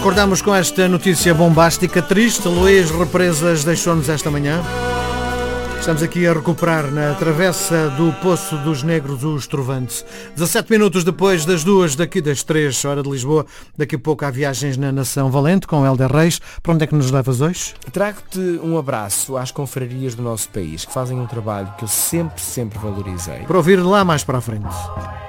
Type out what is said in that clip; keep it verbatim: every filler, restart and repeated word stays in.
Acordamos com esta notícia bombástica, triste. Luís Represas deixou-nos esta manhã. Estamos aqui a recuperar na travessa do Poço dos Negros os Trovantes. dezassete minutos depois das duas, daqui das três, hora de Lisboa. Daqui a pouco há viagens na Nação Valente com Helder Reis. Para onde é que nos levas hoje? Trago-te um abraço às confrarias do nosso país, que fazem um trabalho que eu sempre, sempre valorizei. Para ouvir lá mais para a frente.